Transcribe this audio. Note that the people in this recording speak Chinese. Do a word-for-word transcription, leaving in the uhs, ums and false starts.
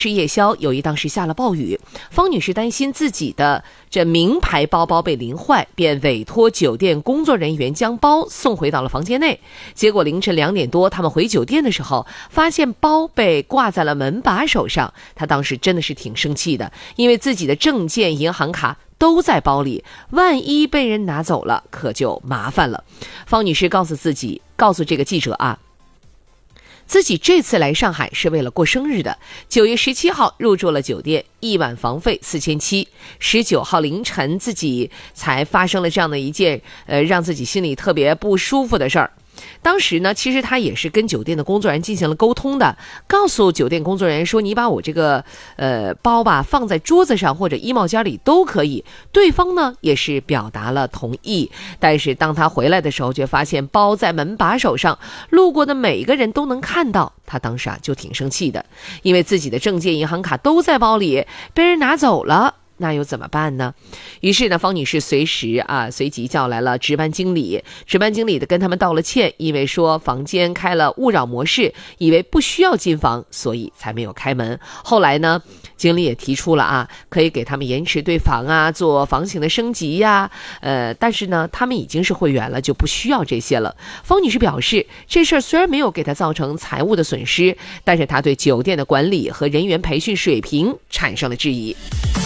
是夜宵，由于当时下了暴雨，方女士担心自己的这名牌包包被淋坏，便委托酒店工作人员将包送回到了房间内。结果凌晨两点多，他们回酒店的时候，发现包被挂在了门把手上。她当时真的是挺生气的，因为自己的证件、银行卡都在包里，万一被人拿走了，可就麻烦了。方女士告诉自己，告诉这个记者啊，自己这次来上海是为了过生日的。九月十七号入住了酒店，一晚房费四千七。十九号凌晨，自己才发生了这样的一件呃让自己心里特别不舒服的事儿。当时呢，其实他也是跟酒店的工作人员进行了沟通的，告诉酒店工作人员说，你把我这个呃包吧放在桌子上或者衣帽间里都可以。对方呢也是表达了同意，但是当他回来的时候，却发现包在门把手上，路过的每一个人都能看到。他当时啊就挺生气的，因为自己的证件、银行卡都在包里，被人拿走了。那又怎么办呢？于是呢，方女士随时啊随即叫来了值班经理，值班经理的跟他们道了歉，因为说房间开了勿扰模式，以为不需要进房，所以才没有开门。后来呢，经理也提出了啊，可以给他们延迟对房啊，做房型的升级呀，呃，但是呢，他们已经是会员了，就不需要这些了。方女士表示，这事儿虽然没有给她造成财务的损失，但是她对酒店的管理和人员培训水平产生了质疑。